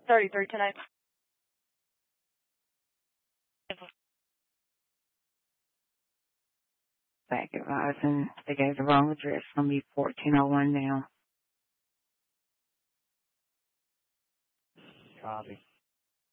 33 tonight. Back advising they gave the wrong address. It's going to be 1401 now. Copy.